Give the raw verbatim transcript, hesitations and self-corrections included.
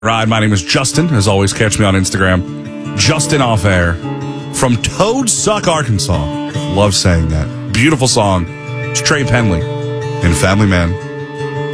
Ride. My name is Justin. As always, catch me on Instagram. Justin Off Air from Toad Suck, Arkansas. Love saying that. Beautiful song. It's Trey Penley in Family Man.